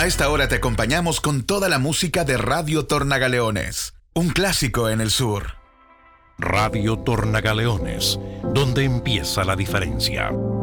A esta hora te acompañamos con toda la música de Radio Tornagaleones, un clásico en el sur. Radio Tornagaleones, donde empieza la diferencia.